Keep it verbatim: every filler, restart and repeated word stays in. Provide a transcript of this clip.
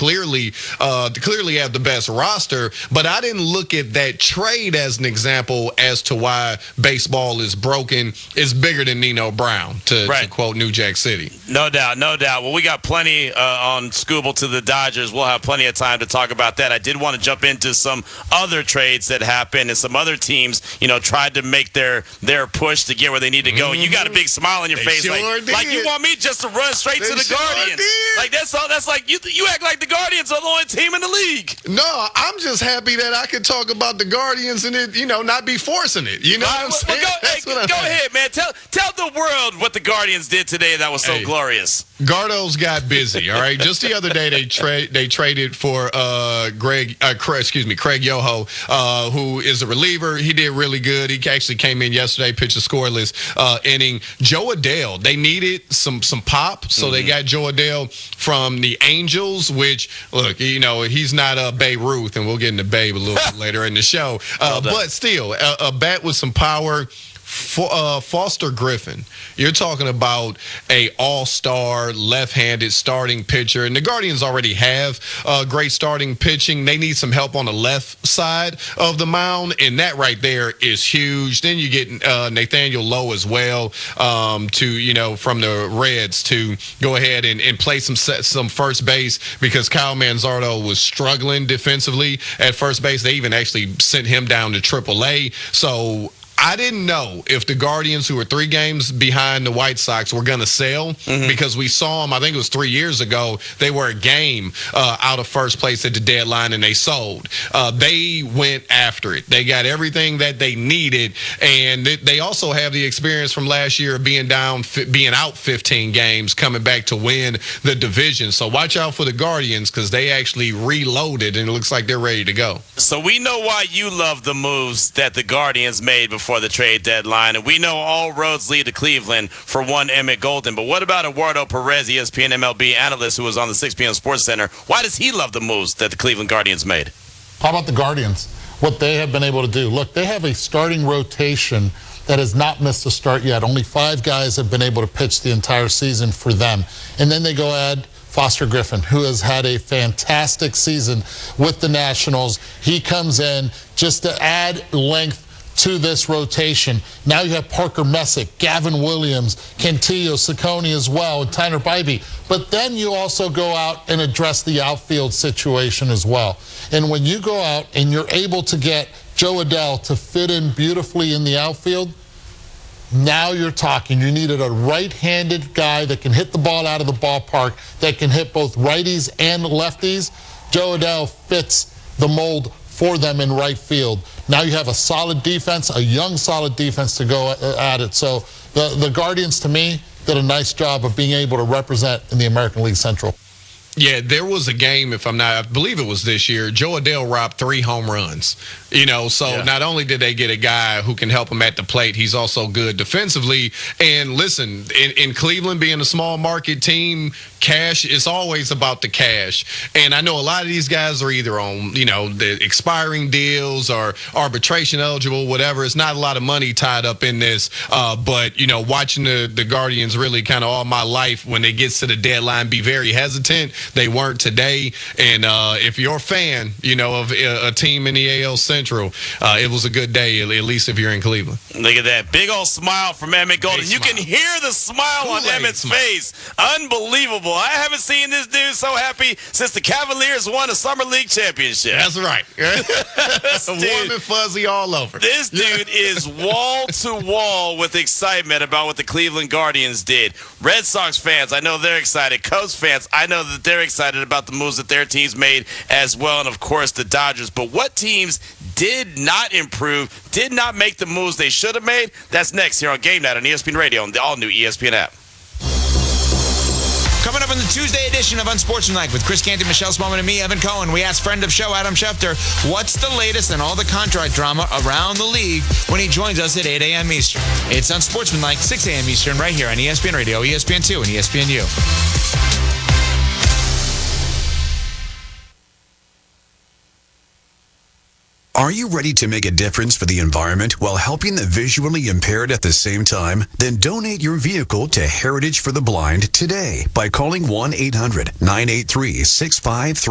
clearly uh, clearly have the best roster. But I didn't look at that trade as an example as to why baseball is broken. It's bigger than Nino Brown, to, right. to quote New Jack City. No doubt, no doubt. Well, we got plenty uh, on Scooble to the Dodgers. We'll have plenty of time to talk about that. I did want to jump into some other trades that happened, and some other teams, you know, tried to make their their push to get where they need to go. Mm-hmm. You got a big smile on your they face, sure like, did. like you want me just to run straight they to the sure Guardians. Did. Like that's all. That's like you. You act like the Guardians are the only team in the league. No, I'm just happy that I could talk about the Guardians and it, you know, not be forcing it. You know All what right, I'm well, saying? well, go, hey, go ahead, man. Tell tell the world what the Guardians did today that was so hey. glorious. Gardo's got busy, all right? Just the other day, they tra- they traded for uh, Greg, uh, Craig, excuse me, Craig Yoho, uh, who is a reliever. He did really good. He actually came in yesterday, pitched a scoreless uh, inning. Joe Adele, they needed some some pop, so mm-hmm. they got Joe Adele from the Angels, which, look, you know, he's not a Babe Ruth, and we'll get into Babe a little bit later in the show. Uh, well but still, a, a bat with some power. For, uh, Foster Griffin, you're talking about a all-star left-handed starting pitcher, and the Guardians already have uh, great starting pitching. They need some help on the left side of the mound, and that right there is huge. Then you get uh, Nathaniel Lowe as well, um, to you know from the Reds to go ahead and, and play some some first base because Kyle Manzardo was struggling defensively at first base. They even actually sent him down to triple A. So I didn't know if the Guardians, who were three games behind the White Sox, were going to sell mm-hmm. because we saw them, I think it was three years ago, they were a game uh, out of first place at the deadline, and they sold. Uh, they went after it. They got everything that they needed, and they also have the experience from last year of being down, being out fifteen games, coming back to win the division. So watch out for the Guardians because they actually reloaded, and it looks like they're ready to go. So we know why you love the moves that the Guardians made before the trade deadline, and we know all roads lead to Cleveland for one Emmett Golden. But what about Eduardo Perez, E S P N M L B analyst who was on the six p.m. Sports Center? Why does he love the moves that the Cleveland Guardians made? How about the Guardians? What they have been able to do. Look, they have a starting rotation that has not missed a start yet. Only five guys have been able to pitch the entire season for them. And then they go add Foster Griffin, who has had a fantastic season with the Nationals. He comes in just to add length to this rotation. Now you have Parker Messick, Gavin Williams, Cantillo, Ciccone as well, and Tyler Bybee. But then you also go out and address the outfield situation as well. And when you go out and you're able to get Joe Adele to fit in beautifully in the outfield, now you're talking. You needed a right-handed guy that can hit the ball out of the ballpark, that can hit both righties and lefties. Joe Adele fits the mold for them in right field. Now you have a solid defense, a young solid defense to go at it. So the, the Guardians, to me, did a nice job of being able to represent in the American League Central. Yeah, there was a game, if I'm not, I believe it was this year, Joe Adele robbed three home runs. You know, so yeah. Not only did they get a guy who can help him at the plate, he's also good defensively. And listen, in, in Cleveland being a small market team, cash is always about the cash. And I know a lot of these guys are either on, you know, the expiring deals or arbitration eligible, whatever. It's not a lot of money tied up in this. Uh, but, you know, watching the, the Guardians really kind of all my life when it gets to the deadline be very hesitant. They weren't today. And uh, if you're a fan, you know, of a, a team in the A L Central, uh, it was a good day, at least if you're in Cleveland. Look at that. Big old smile from Emmett Golden. You can hear the smile on Emmett's smile. face. Unbelievable. I haven't seen this dude so happy since the Cavaliers won a Summer League championship. That's right. Warm and fuzzy all over. This dude is wall to wall with excitement about what the Cleveland Guardians did. Red Sox fans, I know they're excited. Cubs fans, I know that they're excited about the moves that their teams made as well. And, of course, the Dodgers. But what teams did not improve, did not make the moves they should have made? That's next here on Game Night on E S P N Radio and the all-new E S P N app. Coming up on the Tuesday edition of Unsportsmanlike with Chris Canty, Michelle Smallman, and me, Evan Cohen, we asked friend of show Adam Schefter what's the latest in all the contract drama around the league when he joins us at eight a.m. Eastern. It's Unsportsmanlike, six a.m. Eastern, right here on E S P N Radio, E S P N two, and E S P N U. Are you ready to make a difference for the environment while helping the visually impaired at the same time? Then donate your vehicle to Heritage for the Blind today by calling one eight hundred nine eight three six five three.